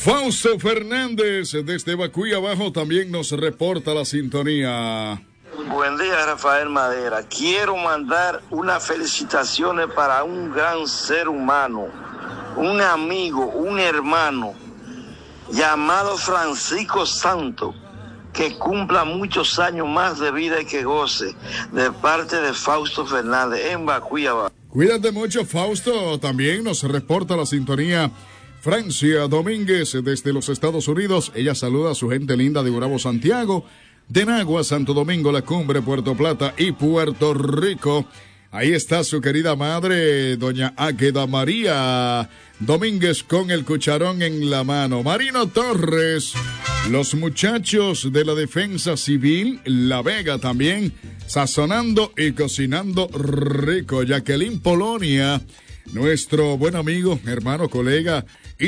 Fausto Fernández desde Bacuy abajo también nos reporta la sintonía. Buen día, Rafael Madera. Quiero mandar unas felicitaciones para un gran ser humano, un amigo, un hermano, llamado Francisco Santos, que cumpla muchos años más de vida y que goce, de parte de Fausto Fernández en Bacuy abajo. Cuídate mucho, Fausto. También nos reporta la sintonía Francia Domínguez desde los Estados Unidos. Ella saluda a su gente linda de Gurabo, Santiago, de Nagua, Santo Domingo, La Cumbre, Puerto Plata y Puerto Rico. Ahí está su querida madre, doña Águeda María Domínguez, con el cucharón en la mano. Marino Torres, los muchachos de la Defensa Civil, La Vega también, sazonando y cocinando rico. Jacqueline Polonia, nuestro buen amigo, hermano, colega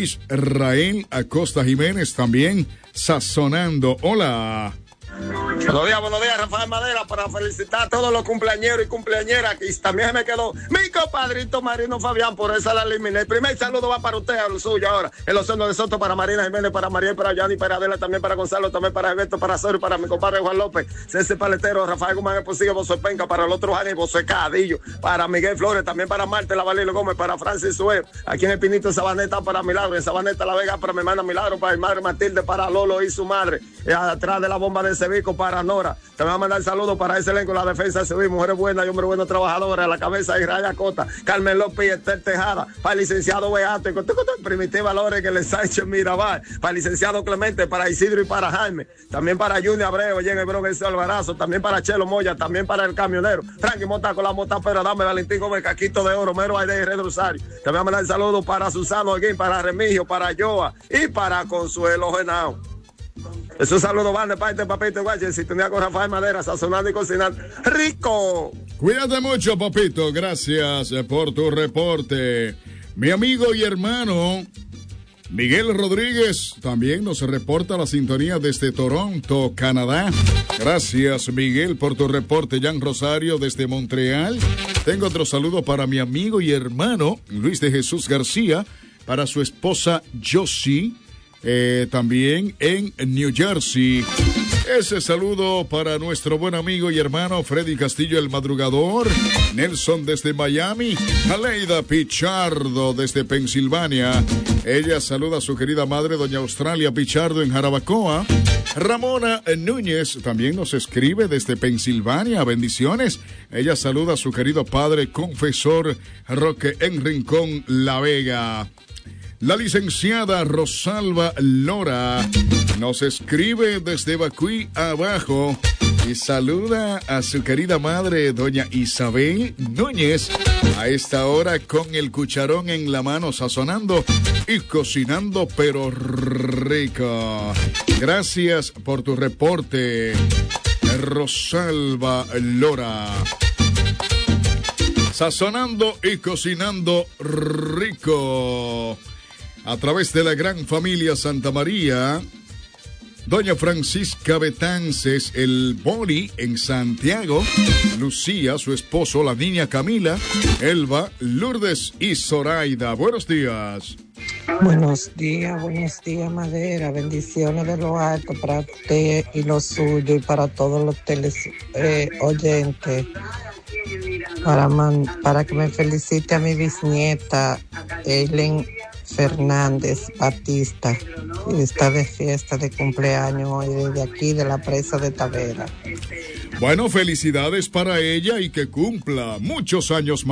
Israel Acosta Jiménez, también sazonando. Hola. Buenos días, Rafael Madera, para felicitar a todos los cumpleañeros y cumpleañeras. Y también me quedó mi compadrito Marino Fabián, por esa la eliminé. El primer saludo va para usted, a lo suyo ahora. El Océano de Soto, para Marina Jiménez, para Mariel, para Yanni, para Adela, también para Gonzalo, también para Alberto, para Sorio, para mi compadre Juan López, César Paletero, Rafael Guzmán, Esposiga, Bozo Penca, para el otro Jani, Bozo Cadillo, para Miguel Flores, también para Marte Lavalilo Gómez, para Francis Suez, aquí en el Pinito Sabaneta, para Milagro, en Sabaneta La Vega, para mi hermana Milagro, para mi madre Matilde, para Lolo y su madre, atrás de la bomba de Cebico, para Nora. Te voy a mandar saludos para ese elenco, la Defensa Civil, mujeres buenas y hombres buenos trabajadores, a la cabeza Israel Acosta, Carmen López y Esther Tejada, para el licenciado Beato y Primitiva Lore, que le Sánchez Mirabal, para el licenciado Clemente, para Isidro y para Jaime, también para Junior Abreu, y en el Bronx Alvarazo, también para Chelo Moya, también para el camionero, Frankie Mota con la mota, pero dame Valentín Gómez, Caquito de Oro, Mero Aire y Red Rosario. Te voy a mandar saludos para Susano Holguín, para Remigio, para Joa y para Consuelo Genao. Esos saludos van de parte de Papito Guache, en sintonía con Rafael Madera, sazonando y cocinando rico. Cuídate mucho, papito, gracias por tu reporte. Mi amigo y hermano Miguel Rodríguez también nos reporta la sintonía desde Toronto, Canadá. Gracias, Miguel, por tu reporte. Jan Rosario desde Montreal. Tengo otro saludo para mi amigo y hermano Luis de Jesús García, para su esposa Josie, también en New Jersey. Ese saludo para nuestro buen amigo y hermano Freddy Castillo el Madrugador, Nelson desde Miami, Aleida Pichardo desde Pensilvania. Ella saluda a su querida madre, doña Australia Pichardo, en Jarabacoa. Ramona Núñez también nos escribe desde Pensilvania. Bendiciones. Ella saluda a su querido padre confesor Roque en Rincón, La Vega. La licenciada Rosalba Lora nos escribe desde Bacuy abajo y saluda a su querida madre, doña Isabel Núñez, a esta hora con el cucharón en la mano, sazonando y cocinando, pero rico. Gracias por tu reporte, Rosalba Lora. Sazonando y cocinando rico. A través de la gran familia Santa María, doña Francisca Betances, el Boli en Santiago, Lucía, su esposo, la niña Camila, Elba, Lourdes y Zoraida. Buenos días. Buenos días, Madera. Bendiciones de lo alto para usted y lo suyo y para todos los oyentes. Para que me felicite a mi bisnieta, Eileen Fernández Batista, y está de fiesta de cumpleaños hoy desde aquí de la presa de Tavera. Bueno, felicidades para ella y que cumpla muchos años más.